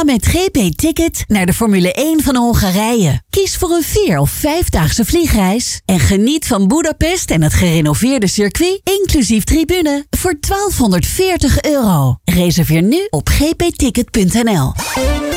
Ga met GP Ticket naar de Formule 1 van Hongarije. Kies voor een 4 of 5-daagse vliegreis en geniet van Budapest en het gerenoveerde circuit, inclusief tribune, voor €1240. Reserveer nu op gpticket.nl.